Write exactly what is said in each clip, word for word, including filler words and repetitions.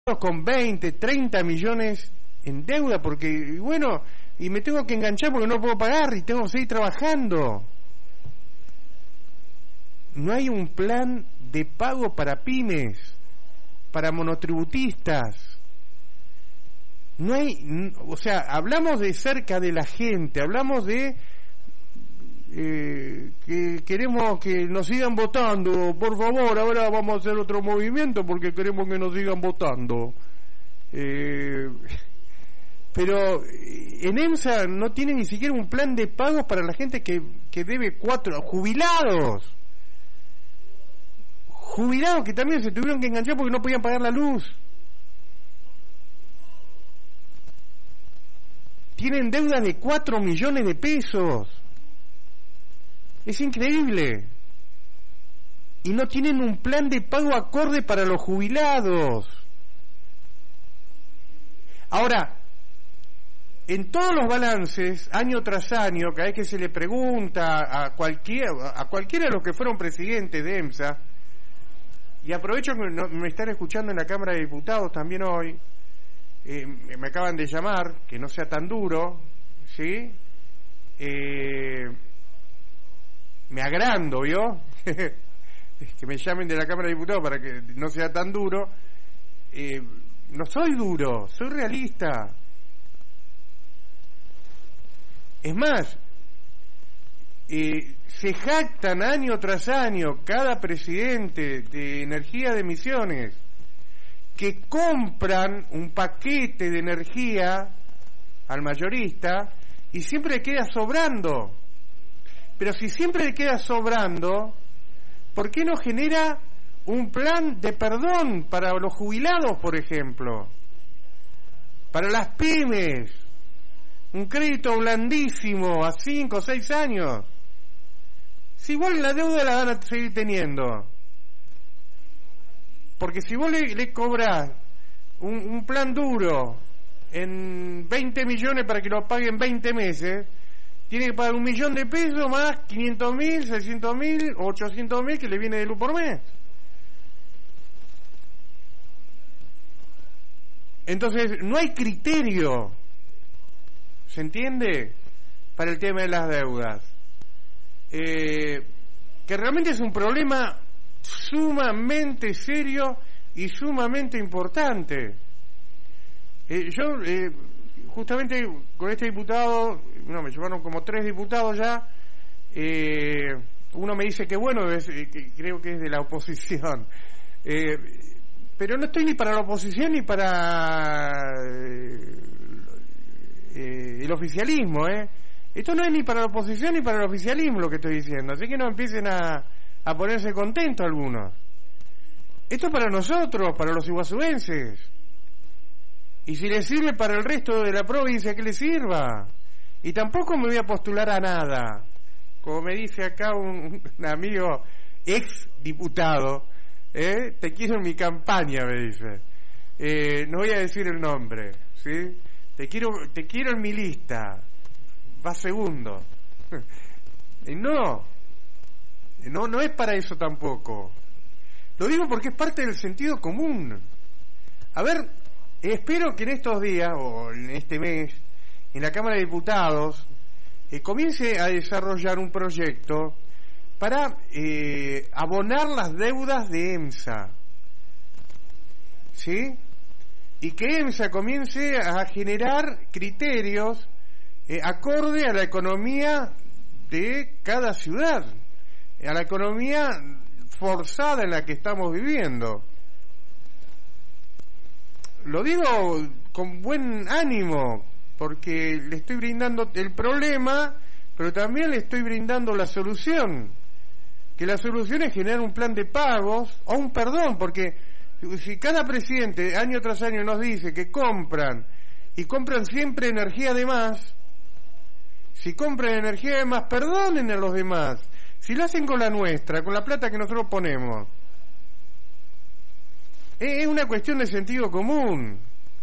con veinte, treinta millones en deuda, porque, bueno, y me tengo que enganchar porque no puedo pagar y tengo que seguir trabajando. No hay un plan de pago para pymes, para monotributistas. No hay, o sea, hablamos de cerca de la gente, hablamos de eh, que queremos que nos sigan votando, por favor, ahora vamos a hacer otro movimiento porque queremos que nos sigan votando. Eh, pero en EMSA no tiene ni siquiera un plan de pagos para la gente que, que debe cuatro, jubilados. Jubilados que también se tuvieron que enganchar porque no podían pagar la luz. Tienen deudas de cuatro millones de pesos. Es increíble. Y no tienen un plan de pago acorde para los jubilados. Ahora, en todos los balances, año tras año, cada vez que se le pregunta a cualquiera, a cualquiera de los que fueron presidentes de EMSA, y aprovecho que me están escuchando en la Cámara de Diputados también hoy, eh, me acaban de llamar, que no sea tan duro, ¿sí? Eh, me agrando, ¿vio? Que me llamen de la Cámara de Diputados para que no sea tan duro. Eh, no soy duro, soy realista. Es más, eh, se jactan año tras año cada presidente de Energía de Misiones que compran un paquete de energía al mayorista y siempre le queda sobrando. Pero si siempre le queda sobrando, ¿por qué no genera un plan de perdón para los jubilados, por ejemplo? Para las pymes, un crédito blandísimo a cinco o seis años. Si igual la deuda la van a seguir teniendo. Porque si vos le, le cobrás un, un plan duro en veinte millones para que lo pague en veinte meses, tiene que pagar un millón de pesos más quinientos mil, seiscientos mil, ochocientos mil que le viene de luz por mes. Entonces, no hay criterio, ¿se entiende?, para el tema de las deudas. Eh, que realmente es un problema sumamente serio y sumamente importante. Eh, yo, eh, justamente con este diputado, no, me llevaron como tres diputados ya, eh, uno me dice que bueno, es, eh, que creo que es de la oposición, eh, pero no estoy ni para la oposición ni para eh, eh, el oficialismo, eh. Esto no es ni para la oposición ni para el oficialismo lo que estoy diciendo, así que no empiecen a, a ponerse contentos algunos. Esto es para nosotros, para los iguazuenses. Y si le sirve para el resto de la provincia, que le sirva. Y tampoco me voy a postular a nada. Como me dice acá un, un amigo ex diputado, ¿eh? Te quiero en mi campaña, me dice. Eh, no voy a decir el nombre, ¿sí? Te quiero, te quiero en mi lista. Va segundo. Y no, no, no es para eso tampoco. Lo digo porque es parte del sentido común. A ver, espero que en estos días, o en este mes, en la Cámara de Diputados, eh, comience a desarrollar un proyecto para eh, abonar las deudas de EMSA. ¿Sí? Y que EMSA comience a generar criterios eh, acorde a la economía de cada ciudad, a la economía forzada en la que estamos viviendo. Lo digo con buen ánimo, porque le estoy brindando el problema, pero también le estoy brindando la solución. Que la solución es generar un plan de pagos o un perdón, porque si cada presidente año tras año nos dice que compran, y compran siempre energía de más, si compran energía de más, perdonen a los demás. Si lo hacen con la nuestra, con la plata que nosotros ponemos, es una cuestión de sentido común.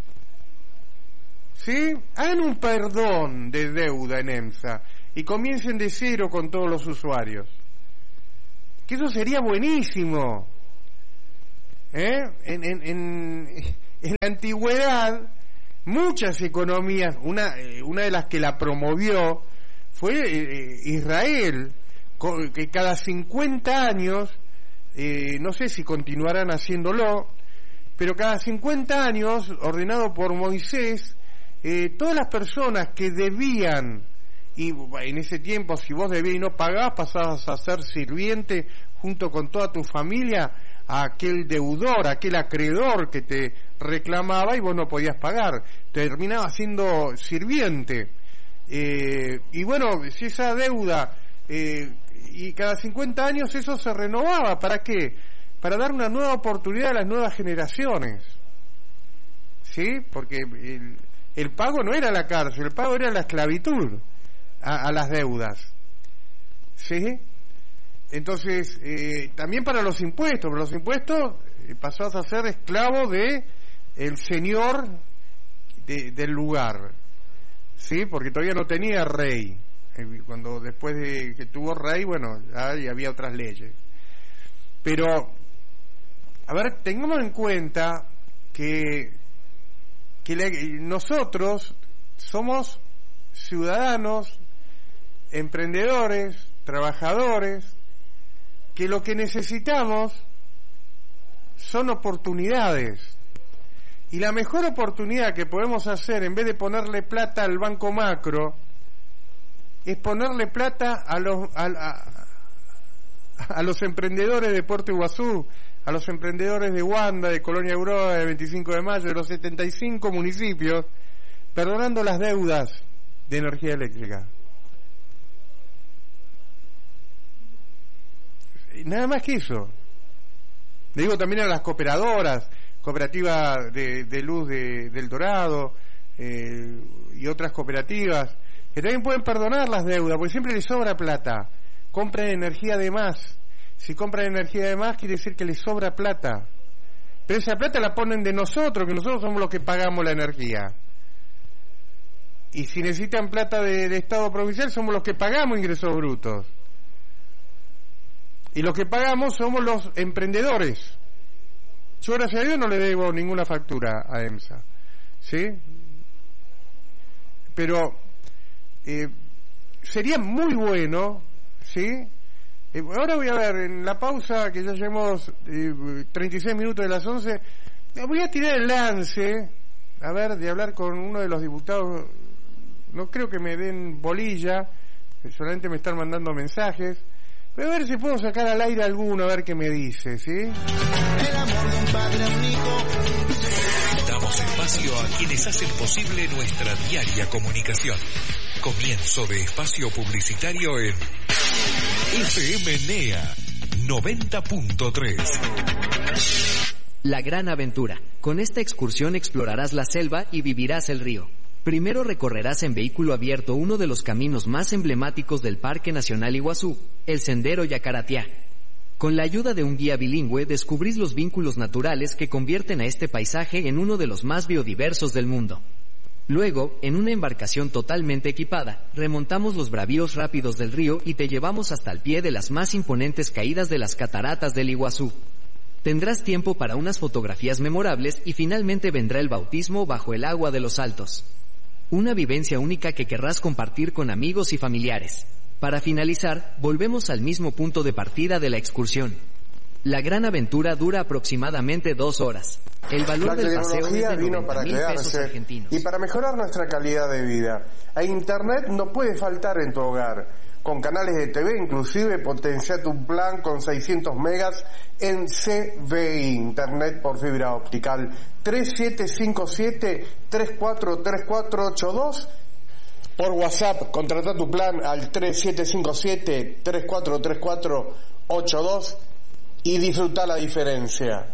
¿Sí? Hagan un perdón de deuda en EMSA y comiencen de cero con todos los usuarios. Que eso sería buenísimo. ¿Eh? En, en, en, en la antigüedad, muchas economías, una, una de las que la promovió fue eh, Israel, que cada cincuenta años, eh, no sé si continuarán haciéndolo, pero cada cincuenta años, ordenado por Moisés, eh, todas las personas que debían, y en ese tiempo si vos debías y no pagabas, pasabas a ser sirviente junto con toda tu familia a aquel deudor, a aquel acreedor que te reclamaba y vos no podías pagar, terminabas siendo sirviente. Eh, y bueno, si esa deuda, eh, y cada cincuenta años eso se renovaba, ¿para qué? Para dar una nueva oportunidad a las nuevas generaciones, ¿sí? Porque el, el pago no era la cárcel, el pago era la esclavitud a, a las deudas, ¿sí? Entonces, eh, también para los impuestos, para los impuestos eh, pasás a ser esclavo de el señor de, del lugar, ¿sí? Porque todavía no tenía rey. Cuando después de que tuvo rey, bueno, ya había otras leyes. Pero, a ver, tengamos en cuenta que, que le, nosotros somos ciudadanos, emprendedores, trabajadores, que lo que necesitamos son oportunidades. Y la mejor oportunidad que podemos hacer, en vez de ponerle plata al Banco Macro, es ponerle plata a los a, a, a los emprendedores de Puerto Iguazú, a los emprendedores de Wanda, de Colonia Aurora, de veinticinco de mayo, de los setenta y cinco municipios, perdonando las deudas de energía eléctrica. Nada más que eso. Le digo también a las cooperadoras, cooperativa de, de luz de, del Dorado, eh, y otras cooperativas, que también pueden perdonar las deudas, porque siempre les sobra plata. Compran energía de más. Si compran energía de más, quiere decir que les sobra plata. Pero esa plata la ponen de nosotros, que nosotros somos los que pagamos la energía. Y si necesitan plata de, de Estado provincial, somos los que pagamos ingresos brutos. Y los que pagamos somos los emprendedores. Yo, gracias a Dios, no le debo ninguna factura a EMSA, ¿sí? Pero eh, sería muy bueno, ¿sí? Eh, ahora voy a ver, en la pausa, que ya llevamos eh, treinta y seis minutos de las once, eh, voy a tirar el lance, a ver, de hablar con uno de los diputados. No creo que me den bolilla, solamente me están mandando mensajes. Voy a ver si puedo sacar al aire alguno, a ver qué me dice, ¿sí? El amor de un padre a un hijo. Damos espacio a quienes hacen posible nuestra diaria comunicación. Comienzo de espacio publicitario en F M N E A noventa punto tres. La gran aventura. Con esta excursión explorarás la selva y vivirás el río. Primero recorrerás en vehículo abierto uno de los caminos más emblemáticos del Parque Nacional Iguazú, el Sendero Yacaratiá. Con la ayuda de un guía bilingüe descubrís los vínculos naturales que convierten a este paisaje en uno de los más biodiversos del mundo. Luego, en una embarcación totalmente equipada, remontamos los bravíos rápidos del río y te llevamos hasta el pie de las más imponentes caídas de las cataratas del Iguazú. Tendrás tiempo para unas fotografías memorables y finalmente vendrá el bautismo bajo el agua de los Altos. Una vivencia única que querrás compartir con amigos y familiares. Para finalizar, volvemos al mismo punto de partida de la excursión. La gran aventura dura aproximadamente dos horas. El valor del paseo es de vino para noventa mil pesos argentinos. Y para mejorar nuestra calidad de vida. A Internet no puede faltar en tu hogar. Con canales de T V, inclusive potencia tu plan con seiscientos megas en C V I, Internet por fibra optical. tres siete cinco siete, tres cuatro tres cuatro ocho dos. Por WhatsApp, contrata tu plan al tres siete cinco siete, tres cuatro tres cuatro ocho dos y disfruta la diferencia.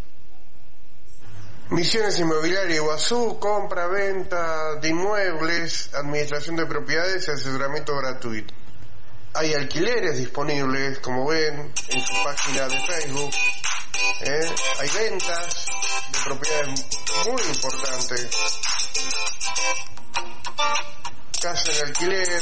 Misiones Inmobiliaria Iguazú, compra, venta de inmuebles, administración de propiedades y asesoramiento gratuito. Hay alquileres disponibles, como ven, en su página de Facebook. ¿eh? Hay ventas de propiedades muy importantes. Casa en alquiler,